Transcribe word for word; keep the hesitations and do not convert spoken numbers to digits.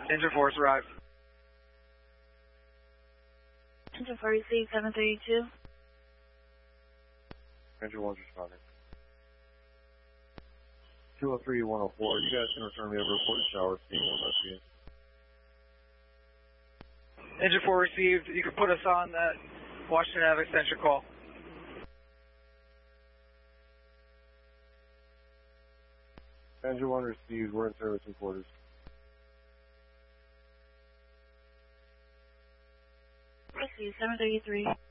Engine four has arrived. Engine four received, seven thirty-two. Engine one's responding. two oh three, one oh four, you guys can return me over to Port Shower, team one S P. Engine four received. You can put us on that Washington Ave extension call. Engine one received, we're in service in quarters. Received, seven thirty-three.